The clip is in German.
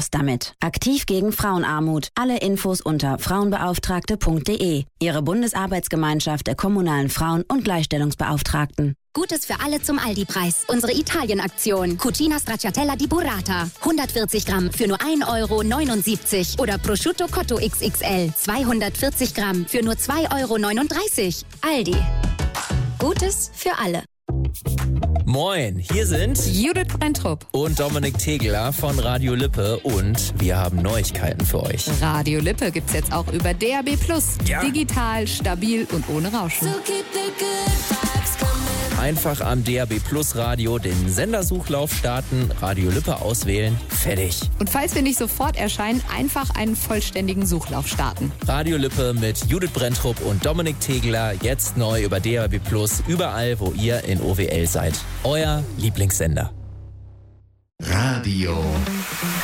Raus damit. Aktiv gegen Frauenarmut. Alle Infos unter frauenbeauftragte.de. Ihre Bundesarbeitsgemeinschaft der kommunalen Frauen- und Gleichstellungsbeauftragten. Gutes für alle zum Aldi-Preis. Unsere Italien-Aktion. Cucina Stracciatella di Burrata. 140 Gramm für nur 1,79 € oder Prosciutto Cotto XXL. 240 Gramm für nur 2,39 €. Aldi. Gutes für alle. Moin, hier sind Judith Brentrup und Dominik Tegeler von Radio Lippe und wir haben Neuigkeiten für euch. Radio Lippe gibt's jetzt auch über DAB+. Ja. Digital, stabil und ohne Rauschen. Einfach am DAB+ Radio den Sendersuchlauf starten, Radio Lippe auswählen, fertig. Und falls wir nicht sofort erscheinen, einfach einen vollständigen Suchlauf starten. Radio Lippe mit Judith Brentrup und Dominik Tegeler, jetzt neu über DAB+, überall, wo ihr in OWL seid. Euer Lieblingssender. Radio